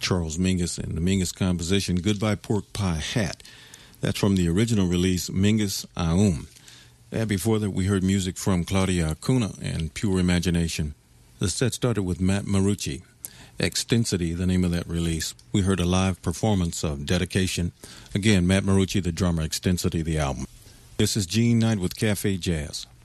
Charles Mingus and the Mingus composition Goodbye Pork Pie Hat. That's from the original release Mingus Aum. And before that, we heard music from Claudia Acuna and Pure Imagination. The set started with Matt Marucci. Extensity, the name of that release. We heard a live performance of Dedication. Again, Matt Marucci, the drummer, Extensity, the album. This is Gene Knight with Cafe Jazz.